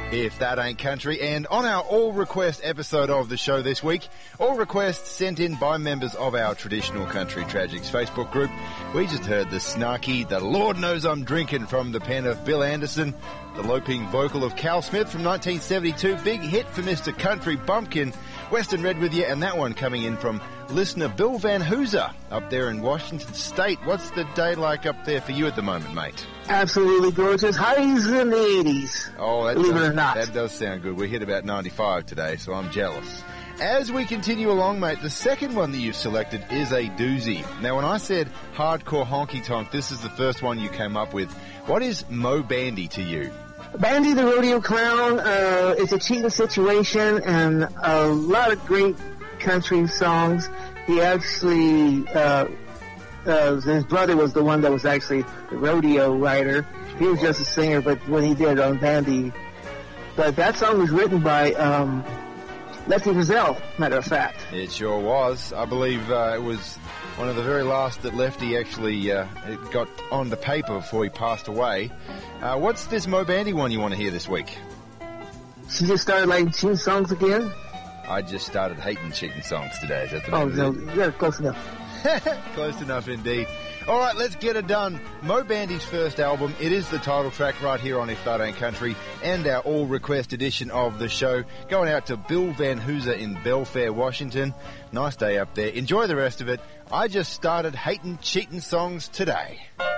If That Ain't Country. And on our All Request episode of the show this week, all requests sent in by members of our Traditional Country Tragics Facebook group, we just heard the snarky "The Lord Knows I'm Drinking" from the pen of Bill Anderson, the loping vocal of Cal Smith from 1972, big hit for Mr. Country Bumpkin, Western Red with you, and that one coming in from listener Bill Van Hooser up there in Washington State. What's the day like up there for you at the moment, mate? Absolutely gorgeous. Highs in the 80s. Oh, believe it or not. That does sound good. We hit about 95 today, so I'm jealous. As we continue along, mate, the second one that you've selected is a doozy. Now, when I said hardcore honky tonk, this is the first one you came up with. What is Moe Bandy to you? Bandy the Rodeo Clown is a cheating situation and a lot of great country songs. He actually, his brother was the one that was actually the rodeo writer. He was just a singer, but when he did on Bandy. But that song was written by Lefty Frizzell, matter of fact. It sure was. I believe it was one of the very last that Lefty actually got on the paper before he passed away. What's this Moe Bandy one you want to hear this week? She just started liking cheating songs again? I just started hating cheating songs today. Is that the name of it? No, yeah, close enough. Close enough indeed. All right, let's get it done. Moe Bandy's first album. It is the title track right here on If That Ain't Country and our all-request edition of the show. Going out to Bill Van Hooser in Belfair, Washington. Nice day up there. Enjoy the rest of it. I just started hating cheating songs today.